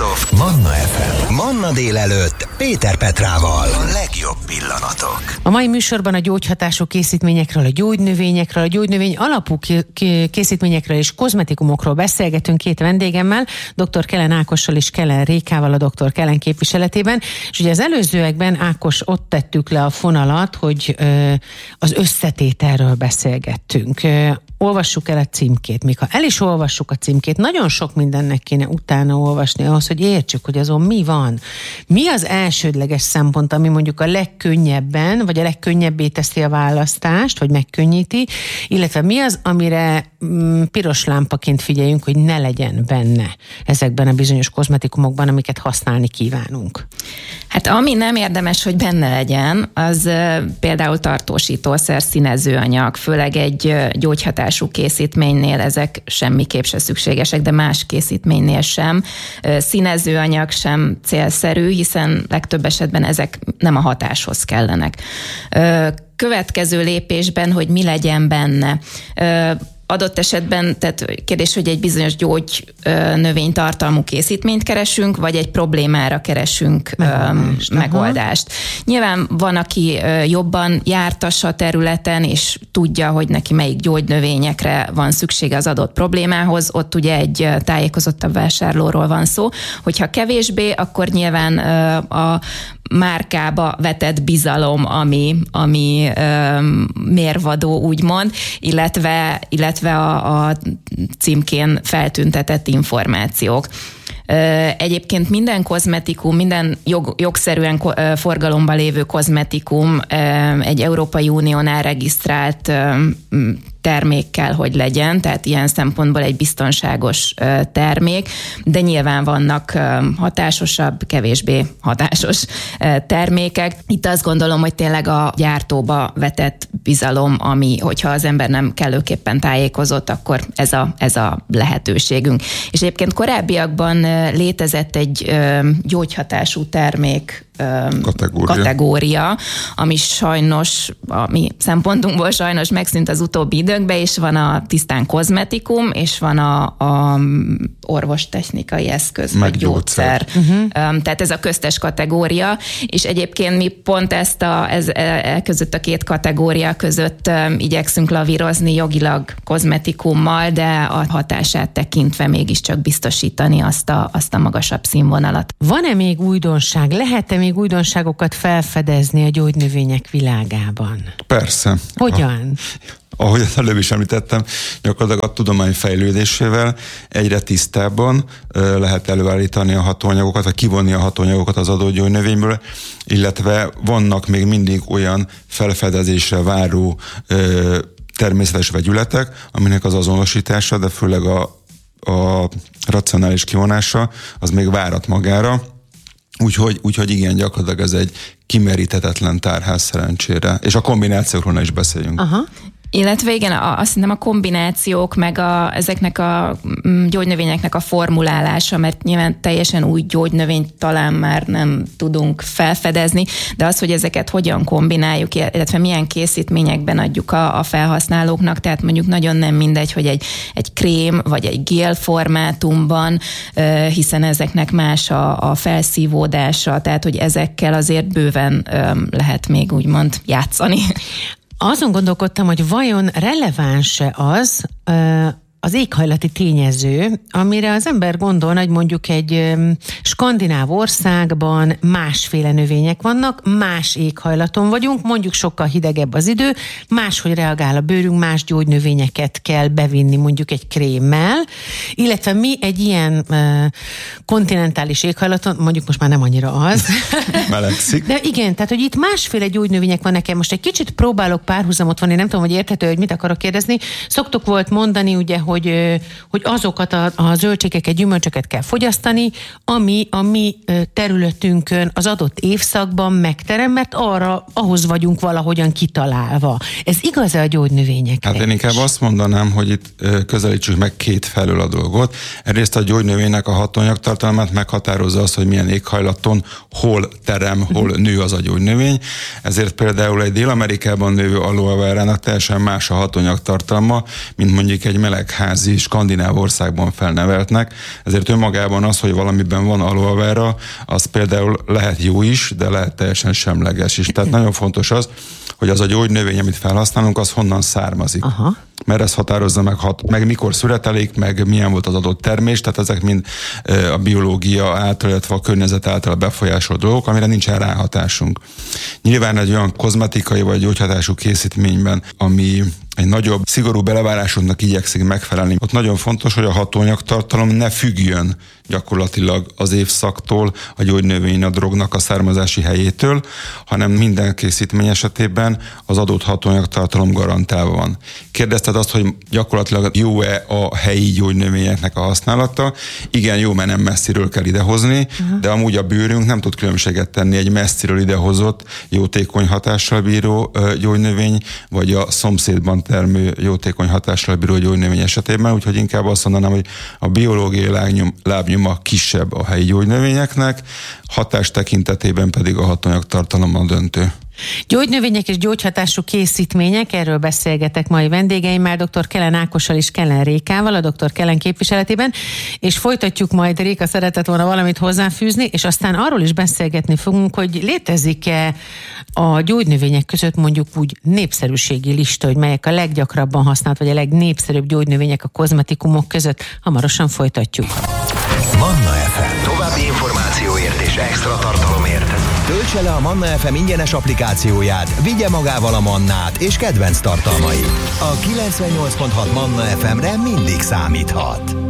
Best of Manna FM. Manna délelőtt Péter Petrával. A legjobb pillanatok. A mai műsorban a gyógyhatású készítményekről, a gyógynövényekről, a gyógynövény alapú készítményekről és kozmetikumokról beszélgetünk két vendégemmel, dr. Kellen Ákossal és Keller Rékával a Dr. Kellen képviseletében. És ugye az előzőekben, Ákos, ott tettük le a fonalat, hogy az összetételről beszélgettünk. Olvassuk el a címkét. Még ha el is olvassuk a címkét, nagyon sok mindennek kéne utána olvasni ahhoz, hogy értsük, hogy azon mi van. Mi az elsődleges szempont, ami mondjuk a legkönnyebben, vagy a legkönnyebbé teszi a választást, vagy megkönnyíti, illetve mi az, amire piros lámpaként figyeljünk, hogy ne legyen benne ezekben a bizonyos kozmetikumokban, amiket használni kívánunk. Hát ami nem érdemes, hogy benne legyen, az például tartósítószer, színezőanyag, főleg egy gyógyhatású készítménynél ezek semmiképp se szükségesek, de más készítménynél sem. Színezőanyag sem célszerű, hiszen legtöbb esetben ezek nem a hatáshoz kellenek. Következő lépésben, hogy mi legyen benne. Adott esetben, tehát kérdés, hogy egy bizonyos gyógynövénytartalmú készítményt keresünk, vagy egy problémára keresünk megoldást. Nyilván van, aki jobban jártas a területen, és tudja, hogy neki melyik gyógynövényekre van szüksége az adott problémához, ott ugye egy tájékozottabb vásárlóról van szó. Hogyha kevésbé, akkor nyilván a márkába vetett bizalom, ami mérvadó, úgymond, illetve a címkén feltüntetett információk. Egyébként minden kozmetikum, minden jogszerűen forgalomban lévő kozmetikum egy Európai Uniónál regisztrált termék kell, hogy legyen, tehát ilyen szempontból egy biztonságos termék, de nyilván vannak hatásosabb, kevésbé hatásos termékek. Itt azt gondolom, hogy tényleg a gyártóba vetett bizalom, ami, hogyha az ember nem kellőképpen tájékozott, akkor ez a lehetőségünk. És egyébként korábbiakban létezett egy gyógyhatású termék kategória, ami szempontunkból sajnos megszűnt az utóbbi időkben, és van a tisztán kozmetikum, és van a orvostechnikai eszköz, vagy gyógyszer. Tehát ez a köztes kategória, és egyébként mi pont között a két kategória között igyekszünk lavírozni jogilag kozmetikummal, de a hatását tekintve mégiscsak biztosítani azt a magasabb színvonalat. Van-e még újdonság? Lehet-e még újdonságokat felfedezni a gyógynövények világában? Persze. Hogyan? Ahogy az előbb is említettem, gyakorlatilag a tudomány fejlődésével egyre tisztábban lehet előállítani a hatóanyagokat, vagy kivonni a hatóanyagokat az adott gyógynövényből, illetve vannak még mindig olyan felfedezésre váró természetes vegyületek, aminek az azonosítása, de főleg a racionális kivonása, az még várat magára. Úgyhogy igen, gyakorlatilag ez egy kimeríthetetlen tárház szerencsére. És a kombinációkról is beszéljünk. Aha. Illetve igen, azt hiszem a kombinációk, meg ezeknek a gyógynövényeknek a formulálása, mert nyilván teljesen új gyógynövényt talán már nem tudunk felfedezni, de az, hogy ezeket hogyan kombináljuk, illetve milyen készítményekben adjuk a felhasználóknak, tehát mondjuk nagyon nem mindegy, hogy egy krém, vagy egy gél formátumban, hiszen ezeknek más a felszívódása, tehát hogy ezekkel azért bőven lehet még úgymond játszani. Azon gondolkodtam, hogy vajon releváns-e az éghajlati tényező, amire az ember gondolna, hogy mondjuk egy skandináv országban másféle növények vannak, más éghajlaton vagyunk, mondjuk sokkal hidegebb az idő, máshogy reagál a bőrünk, más gyógynövényeket kell bevinni mondjuk egy krémmel, illetve mi egy ilyen kontinentális éghajlaton, mondjuk most már nem annyira az. Melegszik. De igen, tehát hogy itt másféle gyógynövények van nekem. Most egy kicsit próbálok párhuzamot vonni, nem tudom, hogy érthető, hogy mit akarok kérdezni. Szoktuk volt mondani, ugye, hogy azokat a zöldségeket, gyümölcsöket kell fogyasztani, ami a mi területünkön az adott évszakban megterem, mert ahhoz vagyunk valahogyan kitalálva. Ez igaz-e a gyógynövényekre? Hát én inkább azt mondanám, hogy itt közelítsük meg két felől a dolgot. Egyrészt a gyógynövénynek a hatóanyagtartalmát meghatározza azt, hogy milyen éghajlaton, hol terem, hol nő az a gyógynövény. Ezért például egy Dél-Amerikában növő aloe verának teljesen más a hatóanyagtartalma, mint mondjuk egy meleg üvegházi skandináv országban felneveltnek, ezért önmagában az, hogy valamiben van aloe vera, az például lehet jó is, de lehet teljesen semleges is. Tehát nagyon fontos az, hogy az a gyógynövény, amit felhasználunk, az honnan származik. Aha. Mert ez határozza meg mikor születelik, meg milyen volt az adott termés, tehát ezek mind a biológia által, illetve a környezet által befolyásolt dolgok, amire nincsen ráhatásunk. Nyilván egy olyan kozmetikai vagy gyógyhatású készítményben, ami egy nagyobb, szigorú belevárásunknak igyekszik megfelelni. Ott nagyon fontos, hogy a hatóanyagtartalom ne függjön gyakorlatilag az évszaktól, a gyógynövény, a drognak a származási helyétől, hanem minden készítmény esetében az adott hatóanyagtartalom garantálva van. Kérdezted azt, hogy gyakorlatilag jó-e a helyi gyógynövényeknek a használata? Igen, jó, mert nem messziről kell idehozni, de amúgy a bőrünk nem tud különbséget tenni egy messziről idehozott, jótékony hatással bíró gyógynövény, vagy a szomszédban termő jótékony hatással bíró gyógynövény esetében, úgyhogy inkább azt mondanám, hogy a biológiai lábnyoma kisebb a helyi gyógynövényeknek, hatás tekintetében pedig a hatóanyagtartalom a döntő. Gyógynövények és gyógyhatású készítmények, erről beszélgetek mai vendégeimmel, dr. Kellen Ákossal és Kellen Rékával, a dr. Kellen képviseletében, és folytatjuk majd. Réka szeretett volna valamit hozzáfűzni, és aztán arról is beszélgetni fogunk, hogy létezik-e a gyógynövények között mondjuk úgy népszerűségi lista, hogy melyek a leggyakrabban használt, vagy a legnépszerűbb gyógynövények a kozmetikumok között. Hamarosan folytatjuk. Manna FM. További információért és extra tartalomért töltse le a Manna FM ingyenes applikációját, vigye magával a Mannát és kedvenc tartalmait. A 98.6 Manna FM-re mindig számíthat.